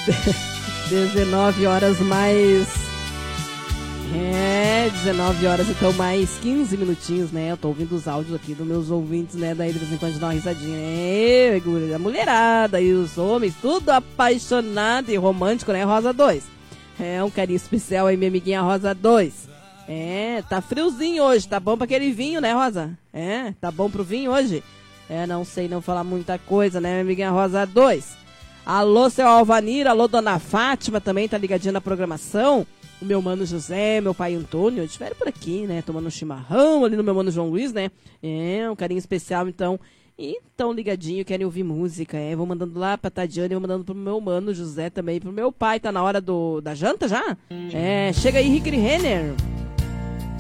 19 horas mais... 19 horas, então mais 15 minutinhos, né? Eu tô ouvindo os áudios aqui dos meus ouvintes, né? Daí de vez em quando dá uma risadinha, né? A mulherada e os homens, tudo apaixonado e romântico, né? Rosa 2. Um carinho especial aí, minha amiguinha Rosa 2. Tá friozinho hoje, tá bom pra aquele vinho, né, Rosa? Tá bom pro vinho hoje? Não sei não falar muita coisa, né, minha amiguinha Rosa 2. Alô, seu Alvanir, alô, dona Fátima, também tá ligadinha na programação. O meu mano José, meu pai Antônio, estiveram por aqui, né, tomando um chimarrão ali no meu mano João Luiz, né, um carinho especial, então, e tão ligadinho, querem ouvir música, vou mandando lá pra Tadiane, vou mandando pro meu mano José também, pro meu pai, tá na hora da janta já? Chega aí, Rick Renner.